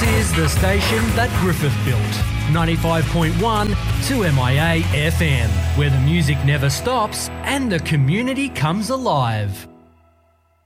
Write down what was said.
is the station that Griffith built. 95.1 2MIA FM, where the music never stops and the community comes alive.